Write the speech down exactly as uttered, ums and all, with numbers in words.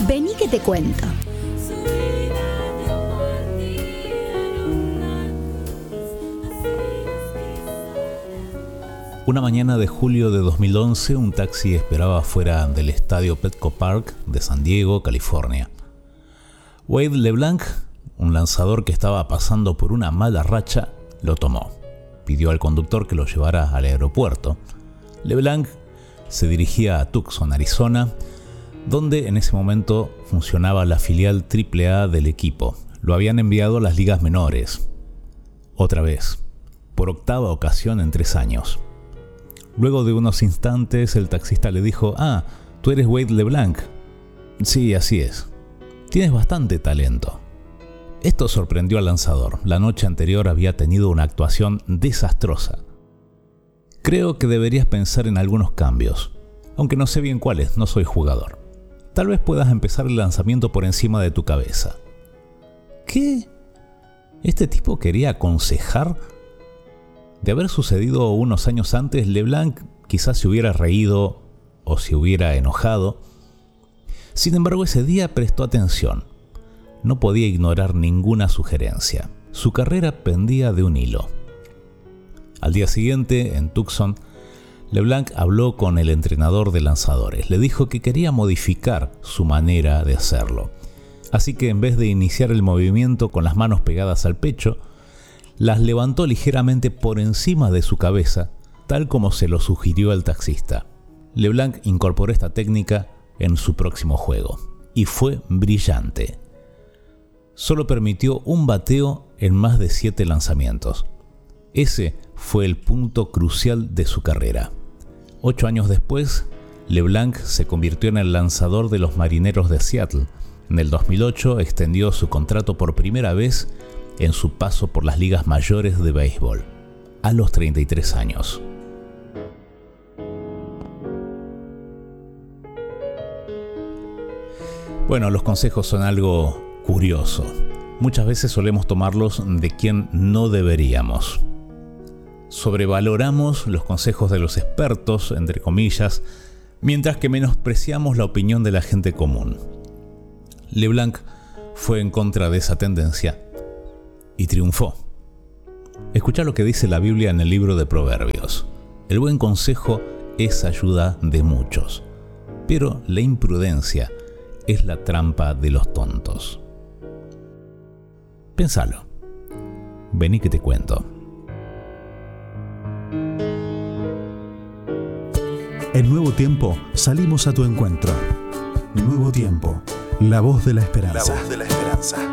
Vení que te cuento. Una mañana de julio de dos mil once, un taxi esperaba fuera del estadio Petco Park de San Diego, California. Wade LeBlanc, un lanzador que estaba pasando por una mala racha, lo tomó. Pidió al conductor que lo llevara al aeropuerto. LeBlanc se dirigía a Tucson, Arizona, donde en ese momento funcionaba la filial triple A del equipo. Lo habían enviado a las ligas menores. Otra vez, por octava ocasión en tres años. Luego de unos instantes, el taxista le dijo: «Ah, ¿tú eres Wade LeBlanc?» «Sí, así es. Tienes bastante talento». Esto sorprendió al lanzador. La noche anterior había tenido una actuación desastrosa. «Creo que deberías pensar en algunos cambios, aunque no sé bien cuáles, no soy jugador. Tal vez puedas empezar el lanzamiento por encima de tu cabeza». ¿Qué? ¿Este tipo quería aconsejar? De haber sucedido unos años antes, LeBlanc quizás se hubiera reído o se hubiera enojado. Sin embargo, ese día prestó atención. No podía ignorar ninguna sugerencia. Su carrera pendía de un hilo. Al día siguiente, en Tucson, LeBlanc habló con el entrenador de lanzadores. Le dijo que quería modificar su manera de hacerlo. Así que en vez de iniciar el movimiento con las manos pegadas al pecho, las levantó ligeramente por encima de su cabeza, tal como se lo sugirió el taxista. LeBlanc incorporó esta técnica en su próximo juego, y fue brillante. Solo permitió un bateo en más de siete lanzamientos. Ese fue el punto crucial de su carrera. Ocho años después, LeBlanc se convirtió en el lanzador de los Marineros de Seattle. En el dos mil ocho extendió su contrato por primera vez en su paso por las ligas mayores de béisbol, a los treinta y tres años. Bueno, los consejos son algo curioso. Muchas veces solemos tomarlos de quien no deberíamos. Sobrevaloramos los consejos de los expertos, entre comillas, mientras que menospreciamos la opinión de la gente común. LeBlanc fue en contra de esa tendencia y triunfó. Escucha lo que dice la Biblia en el libro de Proverbios. El buen consejo es ayuda de muchos, pero la imprudencia es la trampa de los tontos. Pénsalo. Vení que te cuento. En Nuevo Tiempo salimos a tu encuentro. Nuevo Tiempo, la voz de la esperanza. La voz de la esperanza.